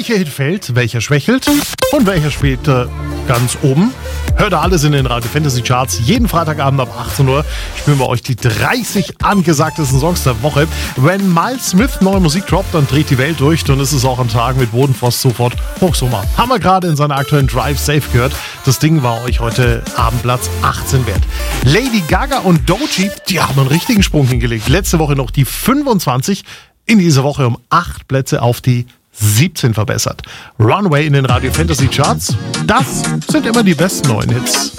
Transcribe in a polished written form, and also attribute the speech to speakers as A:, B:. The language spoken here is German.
A: Welcher Hit fällt, welcher schwächelt und welcher spielt ganz oben? Hört ihr alles in den Radio Fantasy Charts. Jeden Freitagabend ab 18 Uhr spielen wir euch die 30 angesagtesten Songs der Woche. Wenn Miles Smith neue Musik droppt, dann dreht die Welt durch. Dann ist es auch an Tagen mit Bodenfrost sofort Hochsommer. Haben wir gerade in seiner aktuellen Drive Safe gehört. Das Ding war euch heute Abend Platz 18 wert. Lady Gaga und Doechii, die haben einen richtigen Sprung hingelegt. Letzte Woche noch die 25, in dieser Woche um 8 Plätze auf die 17 verbessert. Runway in den Radio Fantasy Charts, das sind immer die besten neuen Hits.